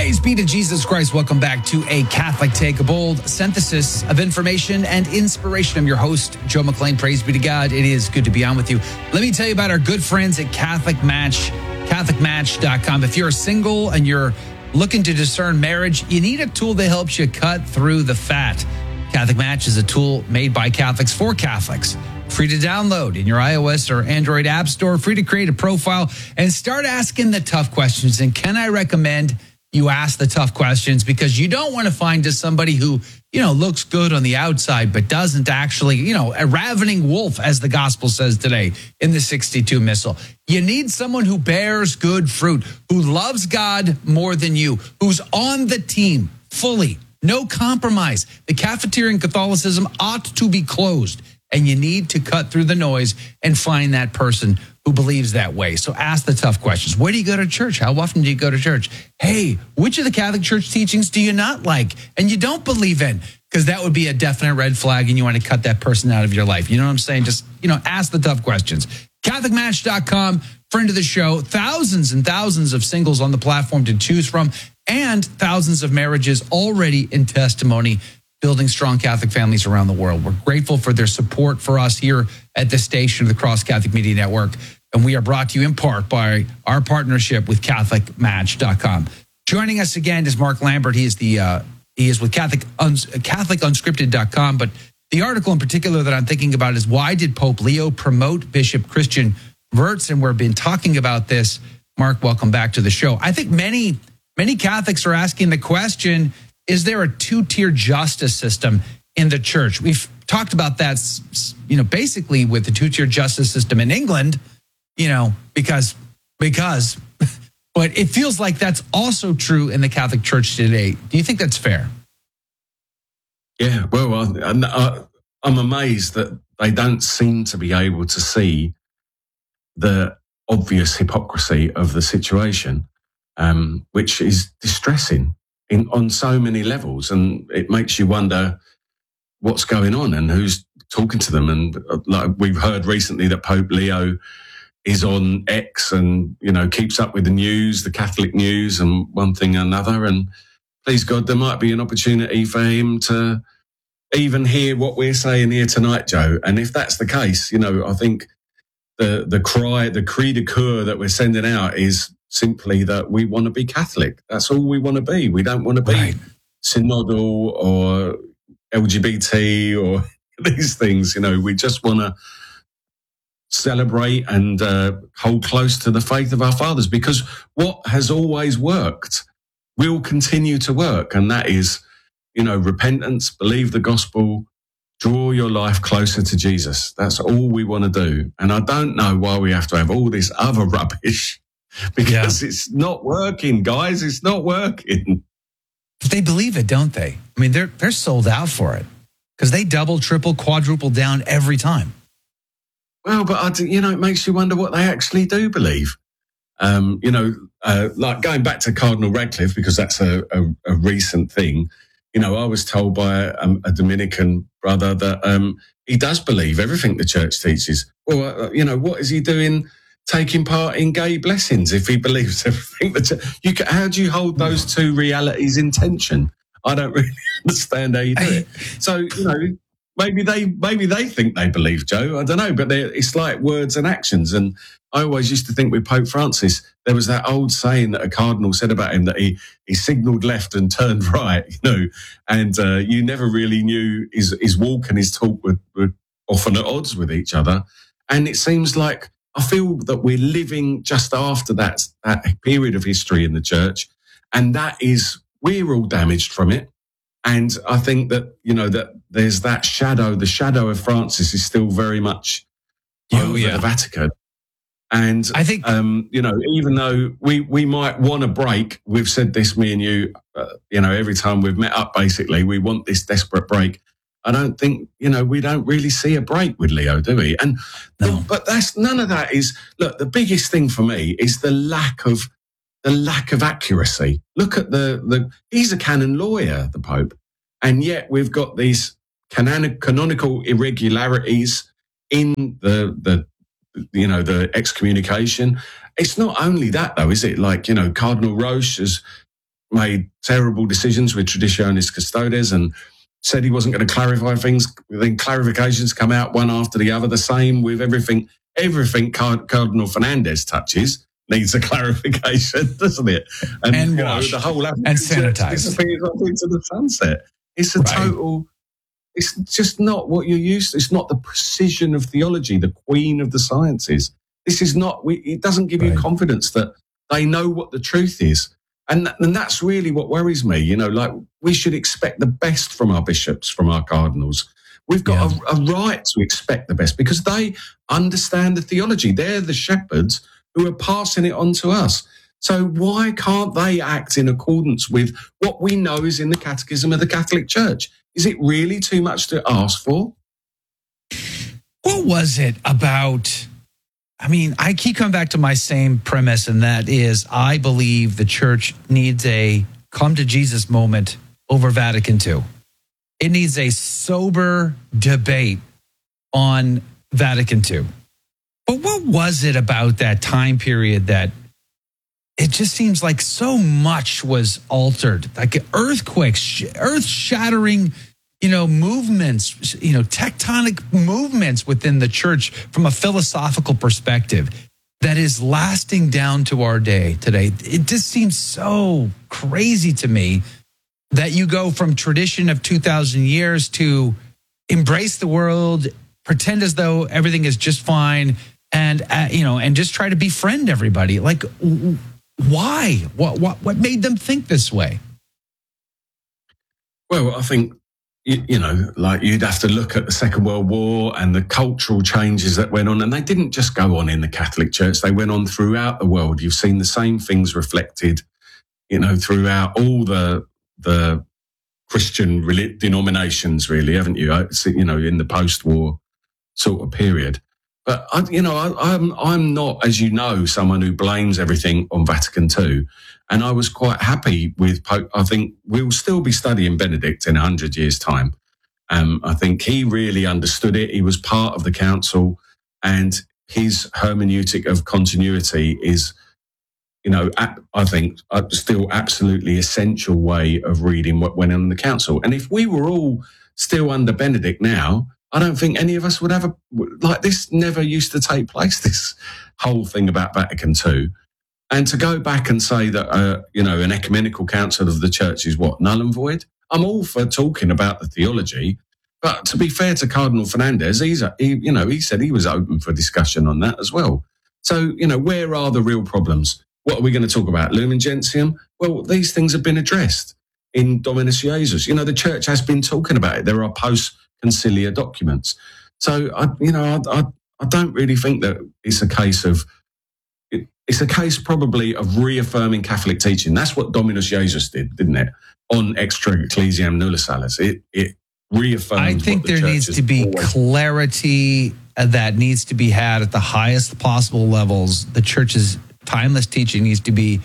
Praise be to Jesus Christ. Welcome back to A Catholic Take, a bold synthesis of information and inspiration. I'm your host, Joe McClain. Praise be to God. It is good to be on with you. Let me tell you about our good friends at Catholic Match, CatholicMatch.com. If you're single and you're looking to discern marriage, you need a tool that helps you cut through the fat. Catholic Match is a tool made by Catholics for Catholics. Free to download in your iOS or Android app store. Free to create a profile and start asking the tough questions. And can I recommend you ask the tough questions, because you don't want to find just somebody who, looks good on the outside, but doesn't actually, a ravening wolf, as the gospel says today in the 62 Missal. You need someone who bears good fruit, who loves God more than you, who's on the team fully, no compromise. The cafeteria in Catholicism ought to be closed, and you need to cut through the noise and find that person who believes that way. So ask the tough questions. Where do you go to church? How often do you go to church? Hey, which of the Catholic Church teachings do you not like and you don't believe in? Because that would be a definite red flag, and you want to cut that person out of your life. You know what I'm saying? Just, ask the tough questions. CatholicMatch.com, friend of the show, thousands and thousands of singles on the platform to choose from, and thousands of marriages already in testimony, building strong Catholic families around the world. We're grateful for their support for us here at the station of the Cross Catholic Media Network. And we are brought to you in part by our partnership with CatholicMatch.com. Joining us again is Mark Lambert. He is with CatholicUnscripted.com. But the article in particular that I'm thinking about is, why did Pope Leo promote Bishop Christian Wirtz? And we've been talking about this. Mark, welcome back to the show. I think many Catholics are asking the question, is there a two-tier justice system in the church? We've talked about that, basically with the two-tier justice system in England, because, but it feels like that's also true in the Catholic Church today. Do you think that's fair? Yeah, well, I'm amazed that they don't seem to be able to see the obvious hypocrisy of the situation, which is distressing on so many levels, and it makes you wonder what's going on and who's talking to them. And like we've heard recently that Pope Leo is on X and keeps up with the news, the Catholic news, and one thing and another. And please God, there might be an opportunity for him to even hear what we're saying here tonight, Joe. And if that's the case, I think the cri de coeur that we're sending out is simply that we want to be Catholic. That's all we want to be. We don't want to be synodal or LGBT or these things. We just want to celebrate and hold close to the faith of our fathers, because what has always worked will continue to work. And that is, repentance, believe the gospel, draw your life closer to Jesus. That's all we want to do. And I don't know why we have to have all this other rubbish, because it's not working, guys. It's not working. But they believe it, don't they? I mean, they're sold out for it, because they double, triple, quadruple down every time. Well, but it makes you wonder what they actually do believe. Like going back to Cardinal Radcliffe, because that's a recent thing. I was told by a Dominican brother that he does believe everything the church teaches. Well, what is he doing taking part in gay blessings if he believes everything the church? How do you hold those two realities in tension? I don't really understand how you do it. So, maybe they think they believe, Joe. I don't know, but it's like words and actions. And I always used to think with Pope Francis, there was that old saying that a cardinal said about him, that he signalled left and turned right, and you never really knew his walk and his talk were often at odds with each other. And it seems like I feel that we're living just after that period of history in the church, and we're all damaged from it. And I think that, that there's that shadow, the shadow of Francis is still very much over the Vatican. And I think, even though we might want a break, we've said this, me and you, every time we've met up, basically, we want this desperate break. I don't think, we don't really see a break with Leo, do we? And but none of that is, look, the biggest thing for me is the lack of accuracy. Look at he's a canon lawyer, the Pope, and yet we've got these canonical irregularities in the excommunication. It's not only that, though, is it? Like, Cardinal Roche has made terrible decisions with Traditionis Custodes and said he wasn't going to clarify things. Then clarifications come out one after the other. The same with everything. Everything Cardinal Fernandez touches needs a clarification, doesn't it? And washed, the whole and sanitized. Disappears off into the sunset. It's a total. It's just not what you're used to. It's not the precision of theology, the queen of the sciences. This is not. It doesn't give you confidence that they know what the truth is. And that's really what worries me. You know, like, we should expect the best from our bishops, from our cardinals. We've got a right to expect the best because they understand the theology. They're the shepherds who are passing it on to us. So why can't they act in accordance with what we know is in the Catechism of the Catholic Church? Is it really too much to ask for? What was it about? I mean, I keep coming back to my same premise, and that is I believe the church needs a come to Jesus moment over Vatican II. It needs a sober debate on Vatican II. But what was it about that time period that it just seems like so much was altered? Like earthquakes, earth-shattering, movements, tectonic movements within the church from a philosophical perspective that is lasting down to our day today. It just seems so crazy to me that you go from tradition of 2,000 years to embrace the world, pretend as though everything is just fine, and just try to befriend everybody. Like, why? What made them think this way? Well, I think, like, you'd have to look at the Second World War and the cultural changes that went on. And they didn't just go on in the Catholic Church. They went on throughout the world. You've seen the same things reflected, throughout all the Christian denominations, really, haven't you? In the post-war sort of period. But, I'm not, as you know, someone who blames everything on Vatican II. And I was quite happy with Pope. I think we'll still be studying Benedict in 100 years' time. I think he really understood it. He was part of the council, and his hermeneutic of continuity is, I think still absolutely essential way of reading what went on in the council. And if we were all still under Benedict now, I don't think any of us would have this never used to take place, this whole thing about Vatican II. And to go back and say that, an ecumenical council of the church is null and void? I'm all for talking about the theology, but to be fair to Cardinal Fernandez, he said he was open for discussion on that as well. So, where are the real problems? What are we going to talk about? Lumen Gentium? Well, these things have been addressed in Dominus Jesus. The church has been talking about it. There are post-conciliar documents. So, I don't really think that it's a case of, it's a case probably of reaffirming Catholic teaching. That's what Dominus Jesus did, didn't it? On Extra Ecclesiam Nulla Salus. It reaffirmed. I think there needs to be clarity that needs to be had at the highest possible levels. The church's timeless teaching needs to be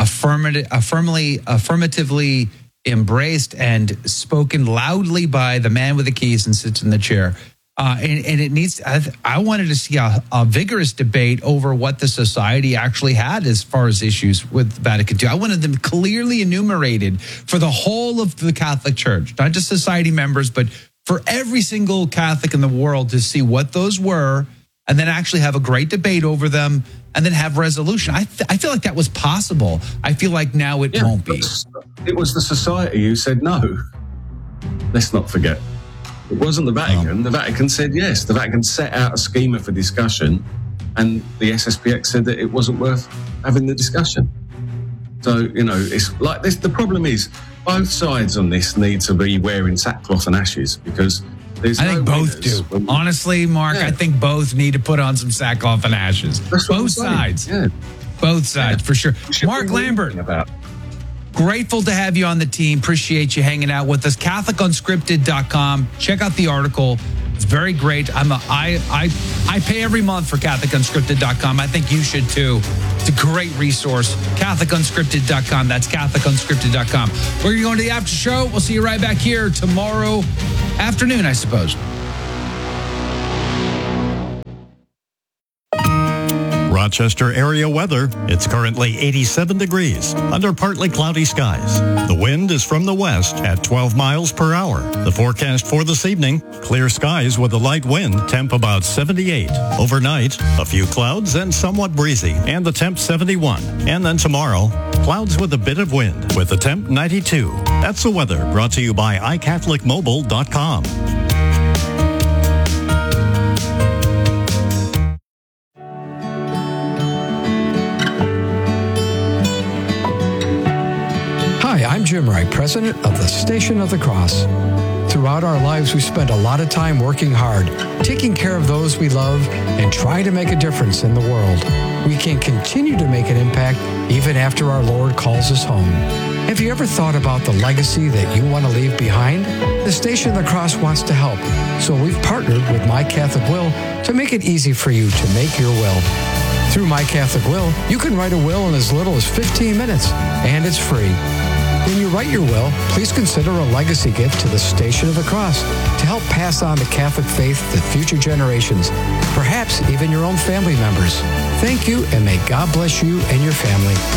affirmatively embraced and spoken loudly by the man with the keys and sits in the chair. And it needs. I wanted to see a vigorous debate over what the society actually had as far as issues with Vatican II. I wanted them clearly enumerated for the whole of the Catholic Church, not just society members, but for every single Catholic in the world to see what those were, and then actually have a great debate over them, and then have resolution. I feel like that was possible. I feel like now it won't be. It was the society who said no. Let's not forget. It wasn't the Vatican. The Vatican said yes. The Vatican set out a schema for discussion, and the SSPX said that it wasn't worth having the discussion. So, it's like this. The problem is both sides on this need to be wearing sackcloth and ashes, because there's I think both do. Honestly, Mark, I think both need to put on some sackcloth and ashes. Both sides. Yeah. Both sides, for sure. Mark Lambert. Grateful to have you on the team. Appreciate you hanging out with us. CatholicUnscripted.com. Check out the article. It's very great. I pay every month for CatholicUnscripted.com. I think you should too. It's a great resource. CatholicUnscripted.com. That's CatholicUnscripted.com. We're going to go to the after show. We'll see you right back here tomorrow afternoon, I suppose. Rochester area weather. It's currently 87 degrees under partly cloudy skies. The wind is from the west at 12 miles per hour. The forecast for this evening, clear skies with a light wind, temp about 78. Overnight, a few clouds and somewhat breezy, and the temp 71. And then tomorrow, clouds with a bit of wind with the temp 92. That's the weather brought to you by iCatholicMobile.com. Hi, I'm Jim Wright, president of the Station of the Cross. Throughout our lives, we spend a lot of time working hard, taking care of those we love, and trying to make a difference in the world. We can continue to make an impact even after our Lord calls us home. Have you ever thought about the legacy that you want to leave behind? The Station of the Cross wants to help, so we've partnered with My Catholic Will to make it easy for you to make your will. Through My Catholic Will, you can write a will in as little as 15 minutes, and it's free. When you write your will, please consider a legacy gift to the Station of the Cross to help pass on the Catholic faith to future generations, perhaps even your own family members. Thank you, and may God bless you and your family.